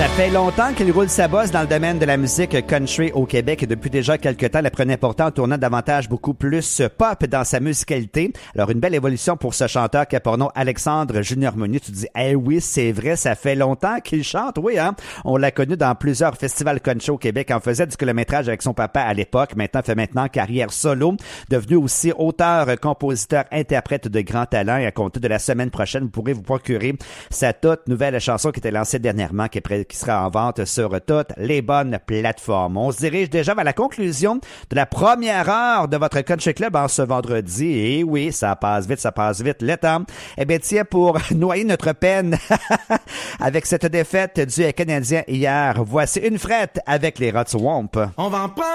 Ça fait longtemps qu'il roule sa bosse dans le domaine de la musique country au Québec et depuis déjà quelques temps, elle prenait pourtant en tournant davantage beaucoup plus pop dans sa musicalité. Alors, une belle évolution pour ce chanteur qui a pour nom Alexandre Junior Meunier. Tu te dis, eh oui, c'est vrai, ça fait longtemps qu'il chante, oui, hein? On l'a connu dans plusieurs festivals country au Québec, en faisait du kilométrage avec son papa à l'époque, fait maintenant carrière solo, devenu aussi auteur, compositeur, interprète de grand talent et à compter de la semaine prochaine, vous pourrez vous procurer sa toute nouvelle chanson qui était lancée dernièrement, qui sera en vente sur toutes les bonnes plateformes. On se dirige déjà vers la conclusion de la première heure de votre Country Club en ce vendredi. Et oui, ça passe vite le temps. Eh bien, tiens, pour noyer notre peine avec cette défaite du Canadien hier, voici une frette avec les Rod Swamp. On va en prendre